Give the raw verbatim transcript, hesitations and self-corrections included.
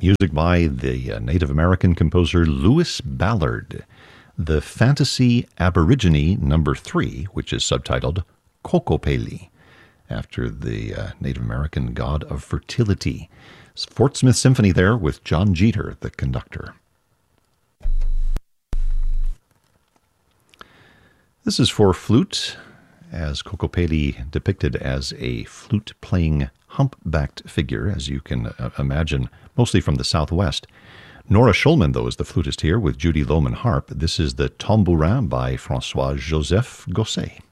Music by the uh, Native American composer Lewis Ballard. The Fantasy Aborigine number three, which is subtitled Kokopeli, after the uh, Native American god of fertility. It's Fort Smith Symphony there with John Jeter, the conductor. This is for flute, as Kokopeli depicted as a flute-playing humpbacked figure, as you can uh, imagine, mostly from the Southwest. Nora Schulman, though, is the flutist here with Judy Lohman harp. This is the Tambourin by François-Joseph Gosset.